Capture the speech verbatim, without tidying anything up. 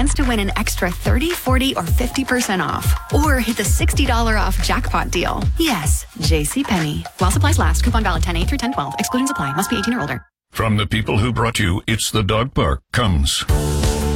chance to win an extra thirty, forty, or fifty percent off. Or hit the sixty dollars off jackpot deal. Yes, JCPenney. While supplies last. Coupon valid ten eight through ten twelve. Exclusions apply. Must be eighteen or older. From the people who brought you It's the Dog Park comes